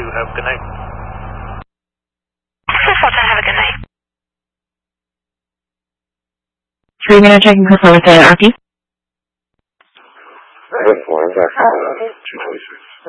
Have a good night. Have a good night. So you're going to check and confirm with the RP? 226.